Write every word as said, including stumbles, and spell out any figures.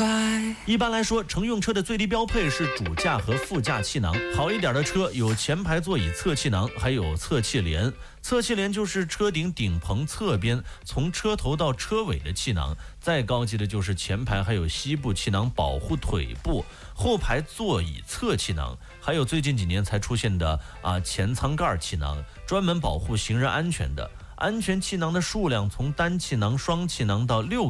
一般来说，乘用车的最低标配是主驾和副驾气囊。好一点的车有前排座椅侧气囊，还有侧气帘。侧气帘就是车顶顶棚侧边从车头到车尾的气囊。再高级的就是前排还有膝部气囊保护腿部，后排座椅侧气囊，还有最近几年才出现的啊前舱盖气囊，专门保护行人安全的。安全气囊的数量从单气囊、双气囊到六